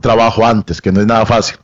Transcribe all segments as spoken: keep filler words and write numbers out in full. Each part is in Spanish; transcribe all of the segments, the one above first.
trabajo antes, que no es nada fácil.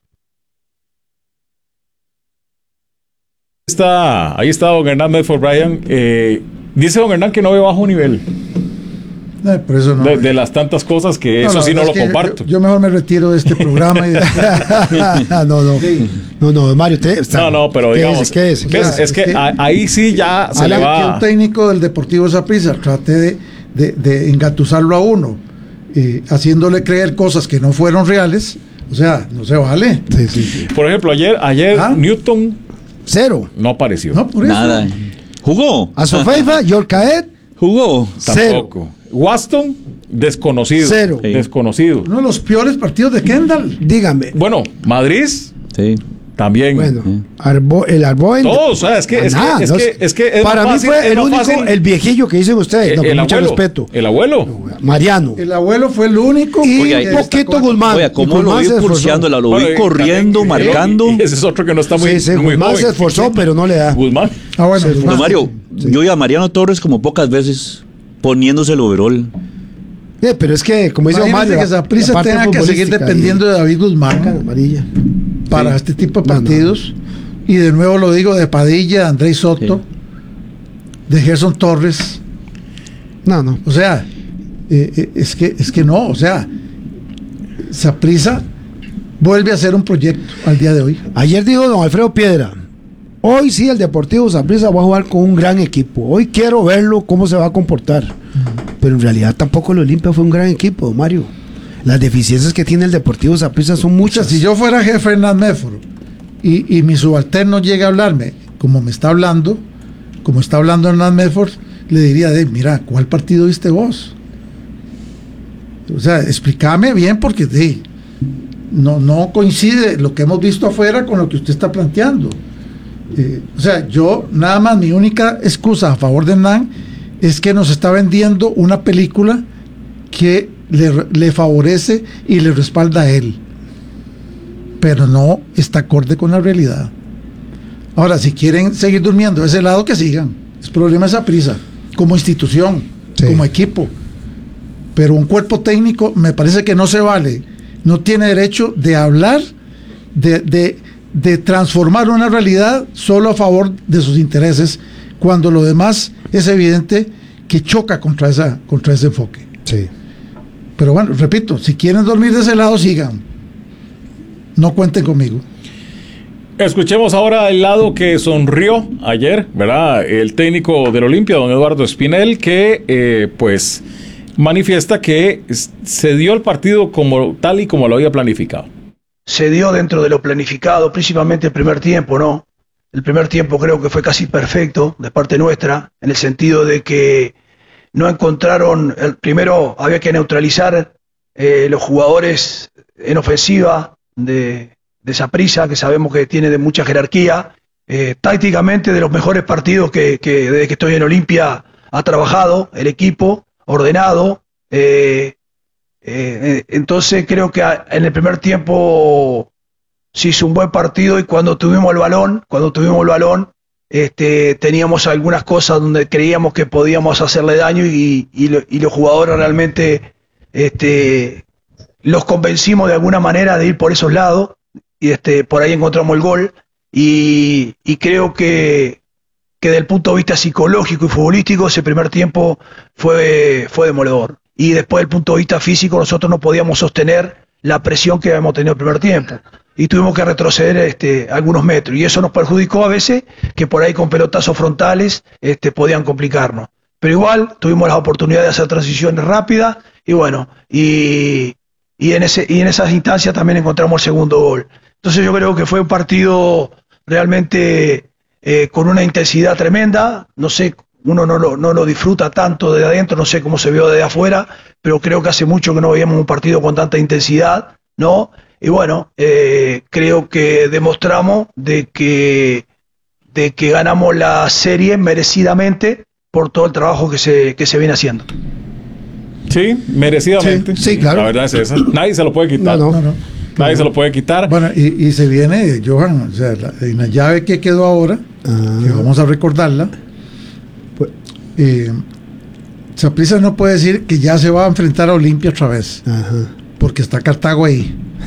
Está, ahí está don Hernán Medford Bryan. Eh, dice don Hernán que no ve bajo nivel. No, por eso no, de, de las tantas cosas que no, eso sí no lo que comparto. Yo, yo mejor me retiro de este programa. Y de... no, no, sí. no, no, Mario. Usted está, no, no, pero ¿qué digamos, es, ¿qué es? ¿qué es? Es, es que, que ahí sí ya se le va. Que un técnico del Deportivo Saprissa trate de, de, de engatusarlo a uno, eh, haciéndole creer cosas que no fueron reales, o sea, no se vale. Sí, sí, sí. Por ejemplo, ayer, ayer ¿Ah? Newton cero. No apareció. No, por eso. Nada. ¿Jugó? A Sofeifa, Yorcaet. ¿Jugó? Tampoco. Cero. Waston, desconocido. Cero. Sí. Desconocido. Uno de los peores partidos de Kendall. Dígame. Bueno, Madrid. Sí. También. Bueno, sí. Arbo, el Arboen. Todos, o sea, es que, es, nada, que, es, no, que, es que es para mí fácil, fue el único, fácil. el viejillo que dicen ustedes. No, el, con el mucho abuelo, respeto. El abuelo. Mariano. El abuelo fue el único. Y Oiga, un poquito Guzmán. Oiga, ¿cómo lo vi pulseándola? Lo vi bueno, corriendo, también, marcando. Y ese es otro que no está muy, sí, sí, muy Guzmán joven. se esforzó, pero no le da. Guzmán. Ah, bueno. Sí, no, Mario, sí. Yo y a Mariano Torres como pocas veces poniéndose el overall. Sí, pero es que, como dice Mario, que Saprissa tenga que seguir dependiendo de David Guzmán amarilla. para sí. este tipo de partidos. No, no. Y de nuevo lo digo, de Padilla, de Andrés Soto, sí. de Gerson Torres. No, no. O sea, eh, es que es que no, o sea, Saprissa vuelve a ser un proyecto al día de hoy. Ayer dijo don Alfredo Piedra, hoy sí el Deportivo Saprissa va a jugar con un gran equipo. Hoy quiero verlo cómo se va a comportar. Uh-huh. Pero en realidad tampoco el Olimpia fue un gran equipo, don Mario. Las deficiencias que tiene el Deportivo Saprissa son muchas. O sea, si yo fuera jefe Hernán Medford y, y mi subalterno llega a hablarme como me está hablando, como está hablando Hernán Medford, le diría, de, mira, ¿cuál partido viste vos? O sea, explícame bien porque de, no, no coincide lo que hemos visto afuera con lo que usted está planteando. Eh, o sea, yo nada más mi única excusa a favor de Hernán es que nos está vendiendo una película que le, le favorece y le respalda a él, pero no está acorde con la realidad. Ahora, si quieren seguir durmiendo de ese lado, que sigan. Es problema de Saprissa, como institución, sí. como equipo. Pero un cuerpo técnico me parece que no se vale, no tiene derecho de hablar, de, de, de transformar una realidad solo a favor de sus intereses, cuando lo demás es evidente que choca contra, esa, contra ese enfoque. Sí. Pero bueno, repito, si quieren dormir de ese lado, sigan. No cuenten conmigo. Escuchemos ahora el lado que sonrió ayer, ¿verdad? El técnico del Olimpia, don Eduardo Espinel, que eh, pues manifiesta que se dio el partido como tal y como lo había planificado. Se dio dentro de lo planificado, principalmente el primer tiempo, ¿no? El primer tiempo creo que fue casi perfecto de parte nuestra, en el sentido de que no encontraron, el primero había que neutralizar eh, los jugadores en ofensiva de, de Saprissa, que sabemos que tiene de mucha jerarquía, eh, tácticamente de los mejores partidos que, que desde que estoy en Olimpia ha trabajado el equipo, ordenado, eh, eh, entonces creo que en el primer tiempo se hizo un buen partido y cuando tuvimos el balón, cuando tuvimos el balón, Este, teníamos algunas cosas donde creíamos que podíamos hacerle daño y, y, lo, y los jugadores realmente este, los convencimos de alguna manera de ir por esos lados y este, por ahí encontramos el gol y, y creo que, que desde el punto de vista psicológico y futbolístico ese primer tiempo fue, fue demoledor y después del punto de vista físico nosotros no podíamos sostener la presión que habíamos tenido el primer tiempo y tuvimos que retroceder este, algunos metros y eso nos perjudicó a veces que por ahí con pelotazos frontales este, podían complicarnos, pero igual tuvimos la oportunidad de hacer transiciones rápidas y bueno, y, y, en ese, y en esas instancias también encontramos el segundo gol. Entonces yo creo que fue un partido realmente eh, con una intensidad tremenda, no sé, uno no lo, no lo disfruta tanto de adentro, no sé cómo se vio de afuera, pero creo que hace mucho que no veíamos un partido con tanta intensidad, ¿no? Y bueno, eh, creo que demostramos de que, de que ganamos la serie merecidamente por todo el trabajo que se, que se viene haciendo. Sí, merecidamente. Sí, sí, claro. La verdad es esa. Nadie se lo puede quitar. No, no, no. Nadie no. se lo puede quitar. Bueno, y, y se viene, Johan, o sea, la, en la llave que quedó ahora, ah. que vamos a recordarla, pues, eh, Saprissa no puede decir que ya se va a enfrentar a Olimpia otra vez, ajá. porque está Cartago ahí.